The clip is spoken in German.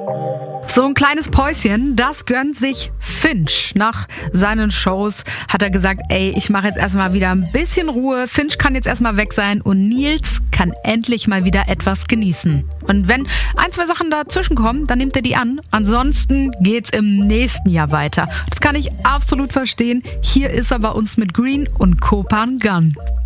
So ein kleines Päuschen, das gönnt sich Finch. Nach seinen Shows hat er gesagt, ich mache jetzt erstmal wieder ein bisschen Ruhe. Finch kann jetzt erstmal weg sein und Nils kann endlich mal wieder etwas genießen. Und wenn 1, 2 Sachen dazwischen kommen, dann nimmt er die an. Ansonsten geht's im nächsten Jahr weiter. Das kann ich absolut verstehen. Hier ist er bei uns mit Green und Kopan Gun.